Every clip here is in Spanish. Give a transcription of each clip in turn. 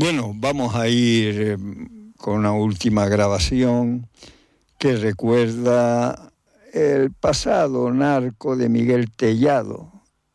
Bueno, vamos a ir con una última grabación que recuerda el pasado narco de Miguel Tellado,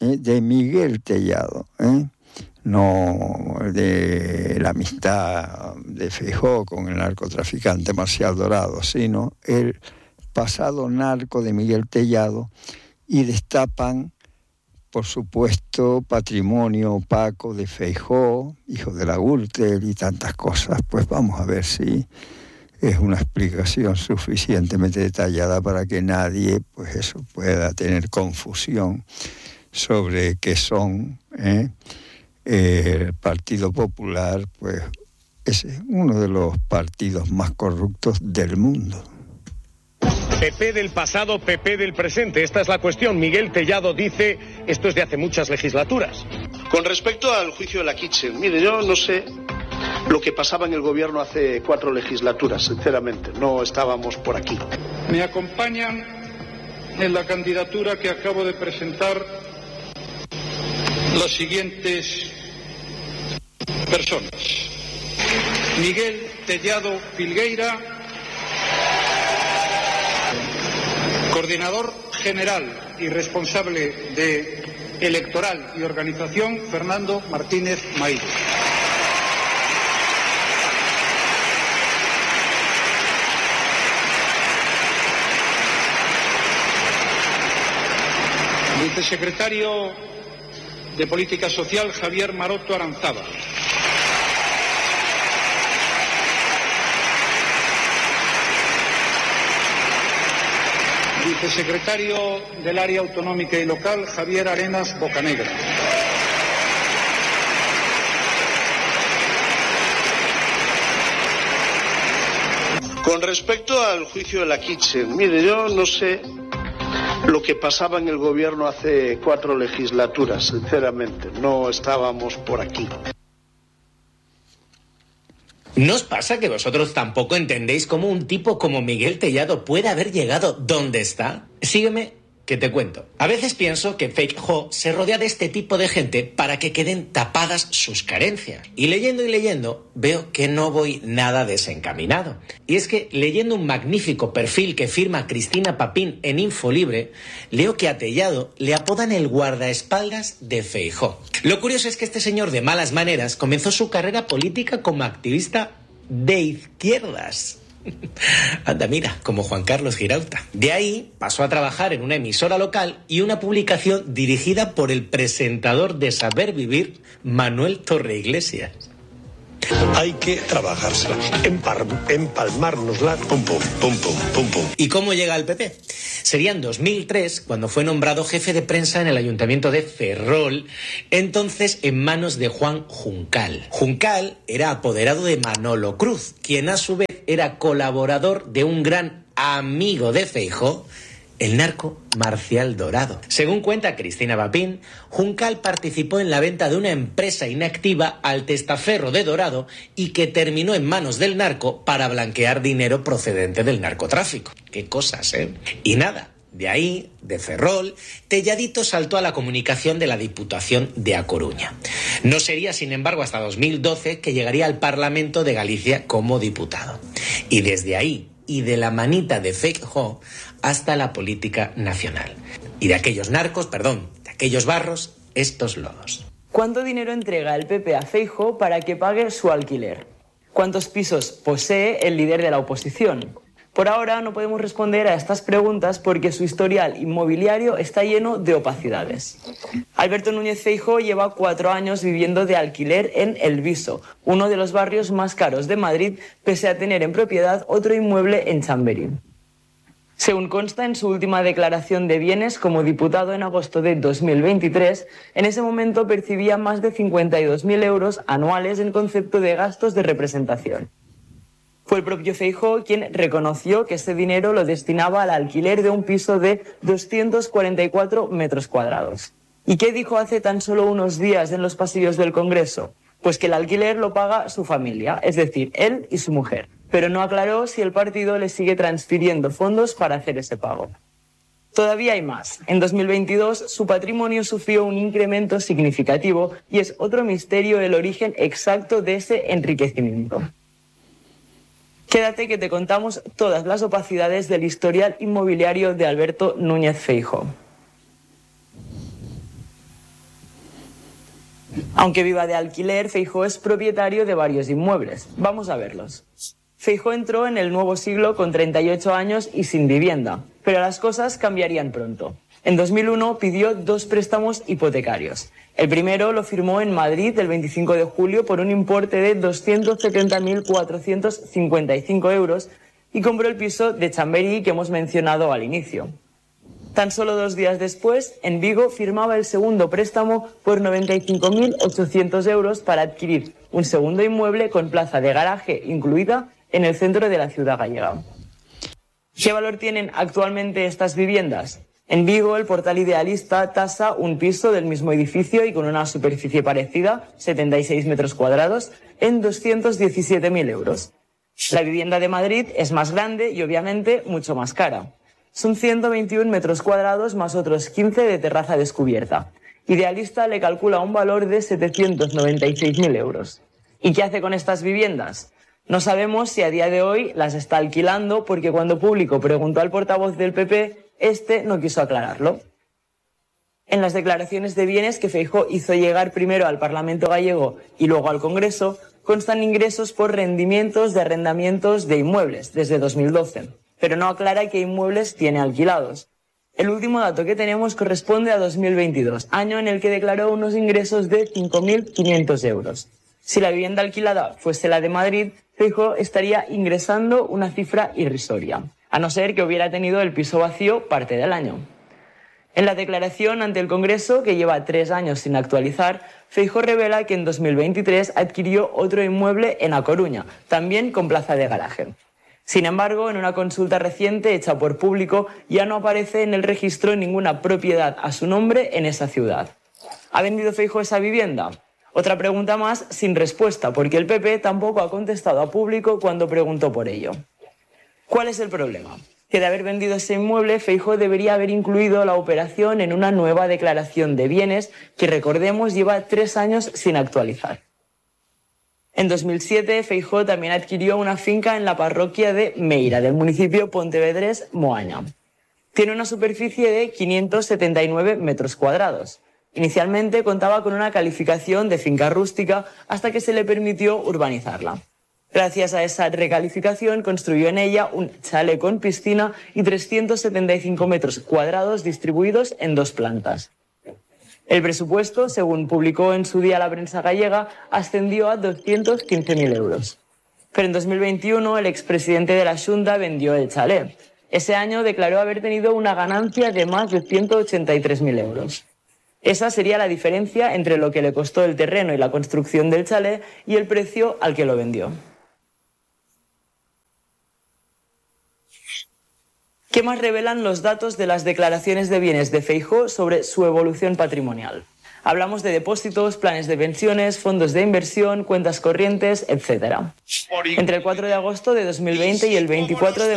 no de la amistad de Feijóo con el narcotraficante Marcial Dorado, sino el pasado narco de Miguel Tellado, y destapan, por supuesto, patrimonio opaco de Feijóo, hijo de la Gürtel y tantas cosas. Pues vamos a ver si es una explicación suficientemente detallada para que nadie, pues eso, pueda tener confusión sobre qué son. El Partido Popular, pues es uno de los partidos más corruptos del mundo. PP del pasado, PP del presente. Esta es la cuestión. Miguel Tellado dice, esto es de hace muchas legislaturas. Con respecto al juicio de la Kitchen, mire, yo no sé lo que pasaba en el gobierno hace 4 legislaturas, sinceramente. No estábamos por aquí. Me acompañan en la candidatura que acabo de presentar las siguientes personas: Miguel Tellado Filgueira, coordinador general y responsable de electoral y organización, Fernando Martínez Maíz. Vicesecretario de Política Social, Javier Maroto Aranzábal. Vicesecretario del Área Autonómica y Local, Javier Arenas Bocanegra. Con respecto al juicio de la Kitchen, mire, yo no sé lo que pasaba en el gobierno hace 4 legislaturas, sinceramente. No estábamos por aquí. ¿No os pasa que vosotros tampoco entendéis cómo un tipo como Miguel Tellado puede haber llegado donde está? Sígueme, que te cuento. A veces pienso que Feijóo se rodea de este tipo de gente para que queden tapadas sus carencias. Y leyendo, veo que no voy nada desencaminado. Y es que, leyendo un magnífico perfil que firma Cristina Papín en Infolibre, leo que a Tellado le apodan el guardaespaldas de Feijóo. Lo curioso es que este señor de malas maneras comenzó su carrera política como activista de izquierdas. Anda, mira, como Juan Carlos Girauta. De ahí pasó a trabajar en una emisora local y una publicación dirigida por el presentador de Saber Vivir, Manuel Torreiglesias. Hay que trabajársela, empalmárnosla, pum, pum, pum, pum, pum, pum. ¿Y cómo llega al PP? Sería en 2003 cuando fue nombrado jefe de prensa en el ayuntamiento de Ferrol, entonces en manos de Juan Juncal. Juncal era apoderado de Manolo Cruz, quien a su vez era colaborador de un gran amigo de Feijóo, el narco Marcial Dorado. Según cuenta Cristina Papín, Juncal participó en la venta de una empresa inactiva al testaferro de Dorado y que terminó en manos del narco para blanquear dinero procedente del narcotráfico. Qué cosas, ¿eh? Y nada, de ahí, de Ferrol, Telladito saltó a la comunicación de la Diputación de A Coruña. No sería, sin embargo, hasta 2012 que llegaría al Parlamento de Galicia como diputado. Y desde ahí, y de la manita de Feijóo, hasta la política nacional. Y de aquellos barros, estos lodos. ¿Cuánto dinero entrega el PP a Feijóo para que pague su alquiler? ¿Cuántos pisos posee el líder de la oposición? Por ahora no podemos responder a estas preguntas porque su historial inmobiliario está lleno de opacidades. Alberto Núñez Feijóo lleva 4 años viviendo de alquiler en El Viso, uno de los barrios más caros de Madrid, pese a tener en propiedad otro inmueble en Chamberí. Según consta en su última declaración de bienes como diputado en agosto de 2023, en ese momento percibía más de 52.000 euros anuales en concepto de gastos de representación. Fue el propio Feijóo quien reconoció que ese dinero lo destinaba al alquiler de un piso de 244 metros cuadrados. ¿Y qué dijo hace tan solo unos días en los pasillos del Congreso? Pues que el alquiler lo paga su familia, es decir, él y su mujer. Pero no aclaró si el partido le sigue transfiriendo fondos para hacer ese pago. Todavía hay más. En 2022 su patrimonio sufrió un incremento significativo y es otro misterio el origen exacto de ese enriquecimiento. Quédate que te contamos todas las opacidades del historial inmobiliario de Alberto Núñez Feijóo. Aunque viva de alquiler, Feijóo es propietario de varios inmuebles. Vamos a verlos. Feijóo entró en el nuevo siglo con 38 años y sin vivienda, pero las cosas cambiarían pronto. En 2001 pidió 2 préstamos hipotecarios. El primero lo firmó en Madrid el 25 de julio por un importe de 270.455 euros y compró el piso de Chamberí que hemos mencionado al inicio. Tan solo 2 días después, en Vigo firmaba el segundo préstamo por 95.800 euros para adquirir un segundo inmueble con plaza de garaje incluida en el centro de la ciudad gallega. ¿Qué valor tienen actualmente estas viviendas? En Vigo, el portal Idealista tasa un piso del mismo edificio y con una superficie parecida, 76 metros cuadrados, en 217.000 euros. La vivienda de Madrid es más grande y obviamente mucho más cara. Son 121 metros cuadrados más otros 15 de terraza descubierta. Idealista le calcula un valor de 796.000 euros. ¿Y qué hace con estas viviendas? No sabemos si a día de hoy las está alquilando porque cuando Público preguntó al portavoz del PP, este no quiso aclararlo. En las declaraciones de bienes que Feijóo hizo llegar primero al Parlamento gallego y luego al Congreso, constan ingresos por rendimientos de arrendamientos de inmuebles desde 2012, pero no aclara qué inmuebles tiene alquilados. El último dato que tenemos corresponde a 2022, año en el que declaró unos ingresos de 5.500 euros. Si la vivienda alquilada fuese la de Madrid, Feijóo estaría ingresando una cifra irrisoria, a no ser que hubiera tenido el piso vacío parte del año. En la declaración ante el Congreso, que lleva 3 años sin actualizar, Feijóo revela que en 2023 adquirió otro inmueble en A Coruña, también con plaza de garaje. Sin embargo, en una consulta reciente hecha por Público, ya no aparece en el registro ninguna propiedad a su nombre en esa ciudad. ¿Ha vendido Feijóo esa vivienda? Otra pregunta más sin respuesta, porque el PP tampoco ha contestado a Público cuando preguntó por ello. ¿Cuál es el problema? Que de haber vendido ese inmueble, Feijóo debería haber incluido la operación en una nueva declaración de bienes que, recordemos, lleva 3 años sin actualizar. En 2007, Feijóo también adquirió una finca en la parroquia de Meira, del municipio pontevedrés Moaña. Tiene una superficie de 579 metros cuadrados. Inicialmente contaba con una calificación de finca rústica hasta que se le permitió urbanizarla. Gracias a esa recalificación construyó en ella un chalet con piscina y 375 metros cuadrados distribuidos en 2 plantas. El presupuesto, según publicó en su día la prensa gallega, ascendió a 215.000 euros. Pero en 2021 el expresidente de la Xunta vendió el chalet. Ese año declaró haber tenido una ganancia de más de 183.000 euros. Esa sería la diferencia entre lo que le costó el terreno y la construcción del chalet y el precio al que lo vendió. ¿Qué más revelan los datos de las declaraciones de bienes de Feijóo sobre su evolución patrimonial? Hablamos de depósitos, planes de pensiones, fondos de inversión, cuentas corrientes, etc. Entre el 4 de agosto de 2020 y el 24 de